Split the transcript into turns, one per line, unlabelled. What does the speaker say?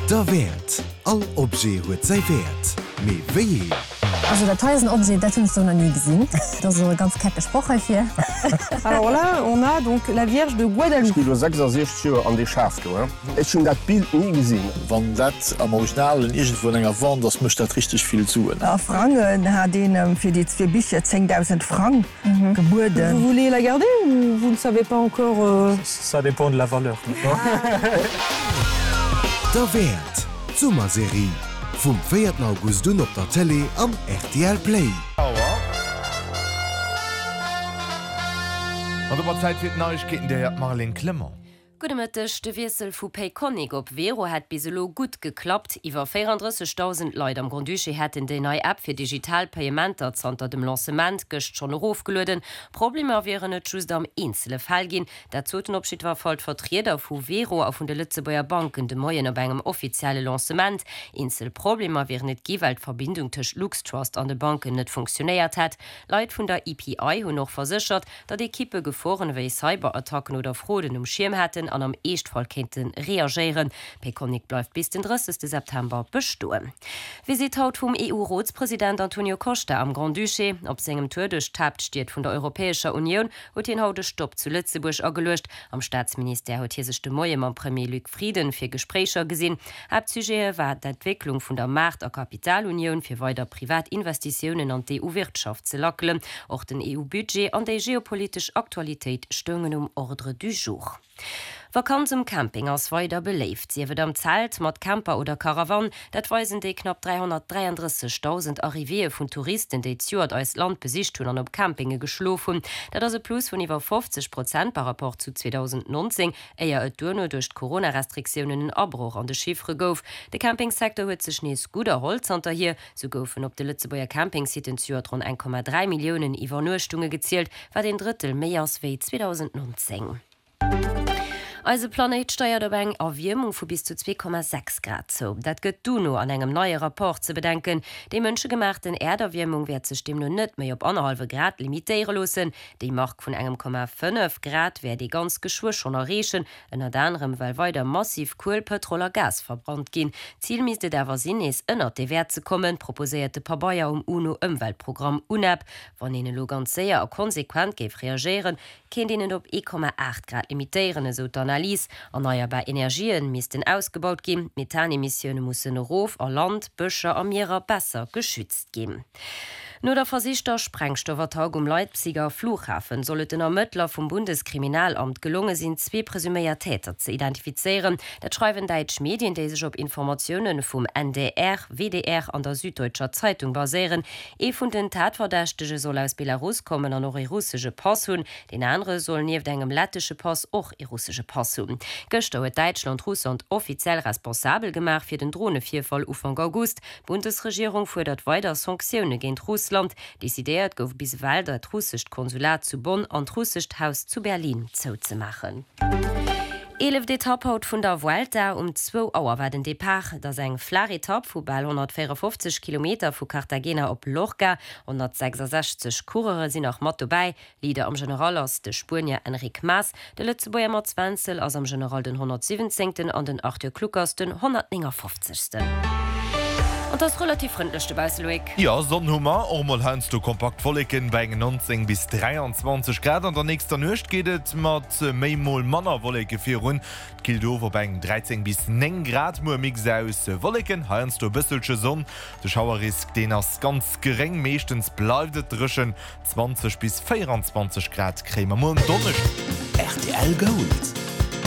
Der Wert. All Obje huet sei Wert. Me weh.
Also der teuersten Objet, das hast du noch nie gesehen. Das ist so eine ganz kette Sprache hier.
Alors là, on a donc la Vierge de Guadalupe.
Ich 66 Jahre an die Schaft. Ich habe das Bild nie gesehen.
Wenn das am Original irgendwo länger war, das möchte das richtig viel zu.
Franken hat den für die 2 Bücher 10.000 Franken geboten.
Vous voulez la garder ou vous ne savez pas encore
Ça dépend de la valeur.
Der Wert. Sommerserie. Vom 4. August auf der Tele am RTL Play.
Und über Zeit wird Neuigkeiten der Marlene Klemmer.
Gudemëttech de Wiesel vu Payconic op Vero hat biselo gut geklappt. Iwer 34.000 Leute am Grandduché hätten de neue App fir Digitalpayementer zanter dem Lancement gëcht schon aufgelöden. Probleme wären net just am insele Fall gin. Der Zotenopschied war voll Vertreter vu Vero auf vun de Lützebauer Banken de Moien op engem offizielle Lancement. Inselprobleme wären net gewalt Verbindung tech Lux Trust an de Banken net funktioniert hat. Leiit vun der EPI hun noch versichert, dat die Kippe geforen wéi Cyberattacken oder Froden Schirm hätten an am Eestfall kenten reagieren. Payconic bleibt bis den 30. September bestoen. Visit haut vom EU-Ratspräsident Antonio Costa am Grandduché. Op segem Tourdech tapt steht vun der Europäischer Union und den haute Stopp zu Lützeburg agelöscht. Am Staatsminister hat hieschte Moie am Premier Luc Frieden fir Gesprächer gesinn. Absujet war d'Entwicklung vun der Markt- a Kapitalunion fir weiter Privatinvestitionen an die EU-Wirtschaft ze lackelen. Auch den EU-Budget an der geopolitische Aktualität stüngen Ordre du jour. Vakanz im Camping ass weiter beleeft. Sie wird am Zelt mat Camper oder Karavan, dat weisen de knapp 333.000 Arrivée vun Touristen, die zuert als Land besicht hun an op Campinge geschlofen. Dat as e Plus von iwwer 50% par rapport zu 2019, eier et Duno durch Corona-Restriktionen en Abbruch an de Chiffre gouf. De Campingsektor huet sech nees gut erholt anter hier, so goufen op de Lützebauer Campingsiten zuert rund 1,3 Millionen iwwer Nurstunge gezielt, war den Drittel méi ass wéi 2019. Also Planet steuert op eng Erwärmung vu bis zu 2,6 Grad zo. Dat gëtt du no an engem neue Rapport ze bedenken. De mënschegemachten Erderwärmung werd ze stimm no net méi op 1,5 Grad limitéiere losen. Dei Mark vun engem 0,5 Grad wär de ganz Geschwur schon errechen, ënner anderem weil weiter massiv Kohl, Petrol a Gas verbrannt gin. Ziel misste derwer sinn is ënner de Wert ze kommen, proposierte paar Bayer UNO-Umweltprogramm UNEP. Wann ene lo ganz séier a konsequent geif reagieren, kennt ihnen op 1,8 Grad limitieren, so Analyse. Erneuerbare Energien müssten ausgebaut gehen, Methanemissionen müssen Rof, Land, Büscher und Meere besser geschützt gehen. Nur der versichter Sprengstoffertag Leipziger Flughafen solle den Ermittler vom Bundeskriminalamt gelungen sind, 2 presümierte Täter zu identifizieren. Das schreiben deutsche Medien, die sich auf Informationen vom NDR, WDR an der Süddeutscher Zeitung basieren. Von den Tatverdächtigen soll aus Belarus kommen und noch einen russischen Pass haben. Den anderen soll neben einem lettischen Pass auch einen russischen Pass haben. Gestern hat Deutschland Russland offiziell responsabel gemacht für den Drohnenvorfall Anfang August. Die Bundesregierung fordert weiter Sanktionen gegen Russland. Desideiert gouf bis Wahl dat russisch Konsulat zu Bonn an russisch Haus zu Berlin zuzumachen. 11 Etappe haut vun der Vuelta 2 Auer war den Depart, dats eng Flaretapp vu bei 154 km vu Cartagena op Lorca, 166 Courere sinn nach Mat vorbei, Lieder am General ass de Spurnier Enric Mas, de Lützebauer mat Zwenzel ass am General den 117. an den 8. Kluckers den 150. Und das relativ freundlichste Weißloik.
Ja, Sonnenhummer, einmal hast du kompakt Wolken bei 19 bis 23 Grad. Und der nächste Nacht geht es mit mehrmal Männer Wolken für rund. Kildover bei 13 bis 9 Grad. Nur Mix aus Wolken, hast du ein bisschen Sonne. Der Schauerrisk, den ist ganz gering. Meistens bleibt es zwischen 20 bis 24 Grad. Creme am Donnerstag.
RTL Gold.